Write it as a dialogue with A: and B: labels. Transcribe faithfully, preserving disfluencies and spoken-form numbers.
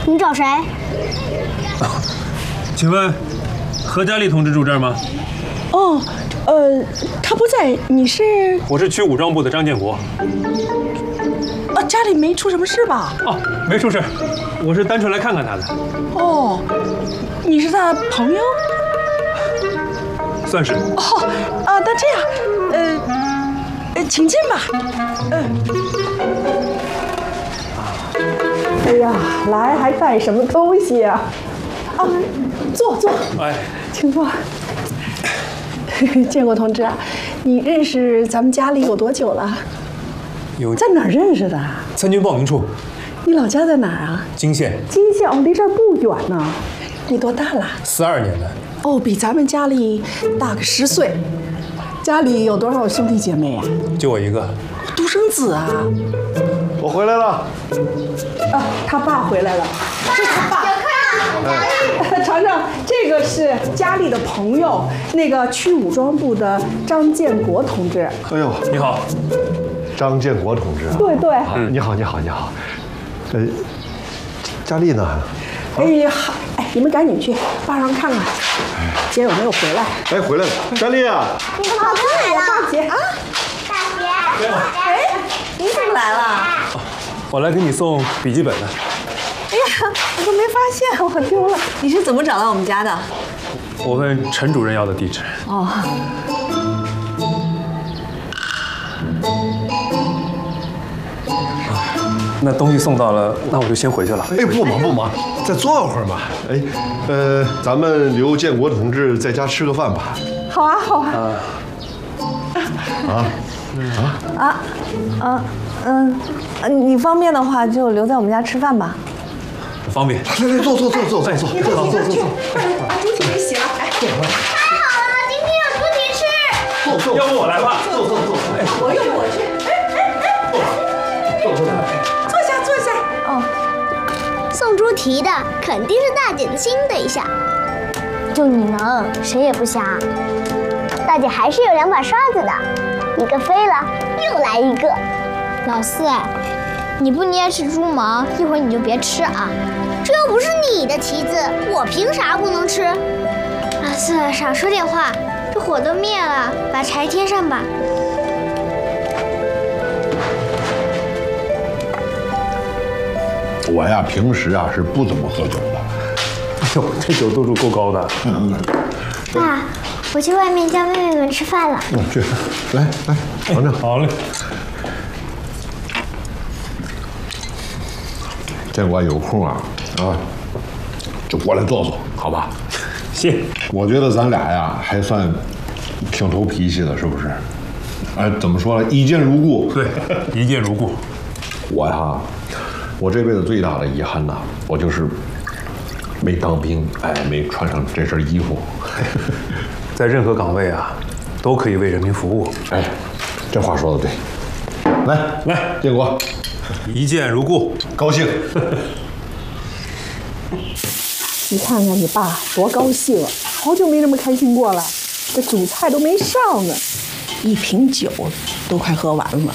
A: 你找谁？
B: 请问何嘉丽同志住这儿吗？
C: 哦，呃，他不在。你是？
B: 我是区武装部的张建国。
C: 啊，家里没出什么事吧？
B: 哦，没出事，我是单纯来看看他的。
C: 哦，你是他朋友？
B: 算是。
C: 哦，啊，那这样，呃，呃，请进吧。嗯。哎呀，来还带什么东西呀？啊，坐坐。
B: 哎，
C: 请坐。建国同志啊，你认识咱们家里有多久了？
B: 有。
C: 在哪儿认识的？
B: 参军报名处。
C: 你老家在哪儿啊？
B: 金县。
C: 金县哦，离这儿不远呢。你多大了？
B: 四二年的。
C: 哦，比咱们家里大个十岁。家里有多少兄弟姐妹啊？
B: 就我一个。
C: 独生子啊。
D: 我回来了。
C: 啊，他爸回来了。这是他爸。
A: 有客
C: 人。尝尝，这个是家里的朋友，那个区武装部的张建国同志。
D: 哎呦，
B: 你好。
D: 张建国同志啊。
C: 对对。
D: 嗯，你好，你好，你好。呃，佳丽呢？
C: 哎呀，哎，你们赶紧去坝上看看，姐有没有回来？
D: 哎，回来了，佳丽啊！
A: 你怎么来了？
C: 大姐啊！
A: 大姐。
C: 哎，你怎么来了？
B: 我来给你送笔记本的。
C: 哎呀，我都没发现，我丢了。
E: 你是怎么找到我们家的？
B: 我问陈主任要的地址。
E: 哦。
B: 那东西送到了，那我就先回去了。
D: 哎，不忙不忙，再坐会儿嘛。哎，呃，咱们留建国同志在家吃个饭吧。
C: 好啊，好啊。
D: 啊啊
E: 啊啊嗯，你方便的话就留在我们家吃饭吧。
B: 方便。
D: 来来，坐坐坐坐坐坐坐坐坐坐。
C: 把猪蹄给洗了，哎，
D: 坐会儿。
A: 太好了，今天有猪蹄吃。
D: 坐坐。
B: 要不我来吧。
D: 坐坐坐。
C: 哎，我用我去。哎哎哎。
D: 坐坐坐。
C: 坐下坐下。
E: 哦。
A: 送猪蹄的肯定是大姐的新对象。就你能，谁也不想。大姐还是有两把刷子的，一个飞了，又来一个。老四，你不捏吃猪毛，一会儿你就别吃啊。这又不是你的蹄子，我凭啥不能吃？老四，少说点话，这火都灭了，把柴添上吧。
F: 我呀，平时啊是不怎么喝酒的。
B: 哎呦，这酒度数够高的。
F: 嗯。
A: 爸，我去外面叫妹妹们吃饭了。
D: 嗯，去，来来，尝尝。
B: 好嘞。
F: 建国有空啊啊，就过来坐坐，好吧？
B: 谢。
F: 我觉得咱俩呀还算挺投脾气的，是不是？哎，怎么说呢？一见如故。
B: 对，一见如故。
F: 我呀，我这辈子最大的遗憾呐，我就是没当兵，哎，没穿上这身衣服。
B: 在任何岗位啊，都可以为人民服务。
F: 哎，这话说的对。来来，建国，
B: 一见如故，
F: 高兴。
C: 你看看你爸多高兴啊！好久没这么开心过了。这主菜都没上呢，一瓶酒都快喝完了。